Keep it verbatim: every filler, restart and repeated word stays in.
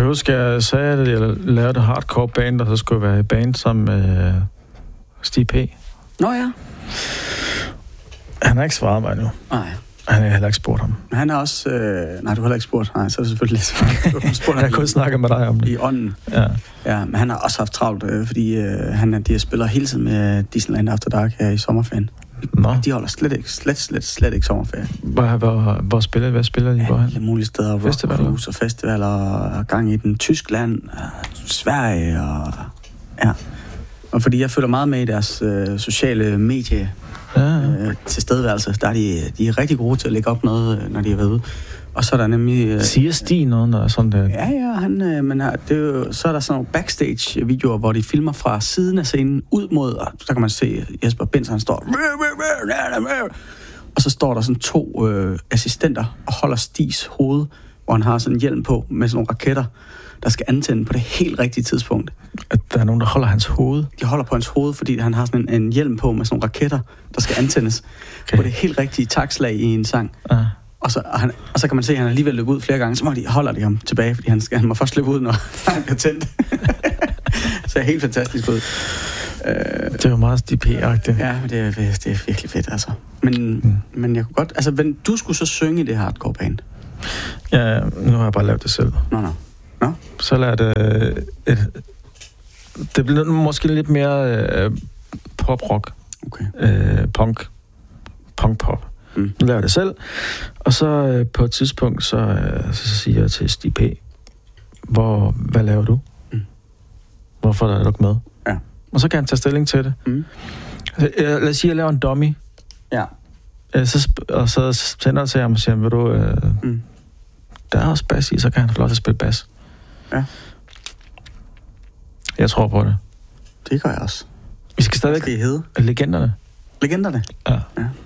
kan huske, at jeg sagde, at jeg lavede hardcore band, og så skulle jeg være i band som øh, Stig P. Nå ja. Han har ikke svaret mig nu. Nej. Han har heller ikke spurgt ham. Men han er også... Øh, nej, du har heller ikke spurgt. Nej, så er det selvfølgelig lidt... Jeg har kun snakket med dig om det. I ånden. Ja. Ja, men han har også haft travlt, øh, fordi øh, han, de spiller hele tiden med Disneyland After Dark her i sommerferien. Nå. De holder slet ikke, slet, slet, slet ikke sommerferie. Hvor, hvor, hvor spiller Hvad spiller de? Hvor Alle mulige steder. Festivaler. Rock og festivaler, og gang i den Tyskland, Sverige, og... Ja. Og fordi jeg følger meget med i deres øh, sociale medie ja. øh, tilstedeværelse, der er de, de er rigtig gode til at lægge op noget, når de er ude. Og så er der nemlig... Øh, Siger Stig noget, når sådan der? Ja, ja, han, øh, men det er jo, så er der sådan nogle backstage-videoer, hvor de filmer fra siden af scenen ud mod, og der kan man se Jesper Binds, han står... Og så står der sådan to øh, assistenter og holder Stigs hoved, hvor han har sådan en hjelm på med sådan nogle raketter, der skal antænde på det helt rigtige tidspunkt. At der er nogen, der holder hans hoved? De holder på hans hoved, fordi han har sådan en, en hjelm på med sådan nogle raketter, der skal antændes okay. på det helt rigtige takslag i en sang. Ah. Og så, og, han, og så kan man se, at han alligevel løber ud flere gange, så må de, holder de ham tilbage, fordi han, skal, han må først løbe ud, når han bliver tændt. Så er helt fantastisk ud. Det er jo meget Stig P-agtigt. Ja, det er, det er virkelig fedt, altså. Men, mm. men jeg kunne godt... Altså, men du skulle så synge i det hardcore band. Ja, nu har jeg bare lavet det selv. Nå, nå. Nå? Så lader det... Et, det bliver måske lidt mere øh, pop-rock. Okay. Øh, punk. Punk-pop. Mm. Nu laver jeg det selv. Og så øh, på et tidspunkt, så, øh, så siger jeg til Stig P, hvor, hvad laver du? Mm. Hvorfor er du ikke med? Ja. Og så kan han tage stilling til det. Mm. Lad os sige, at jeg laver en dummy. Ja. Så, og så sender jeg til ham og siger, vil du, øh, mm. der er også bas i, så kan han få lov til at spille bas. Ja. Jeg tror på det. Det gør jeg også. Vi skal stadigvæk... Hvad skal I hedde? Legenderne. Legenderne? Ja. Ja.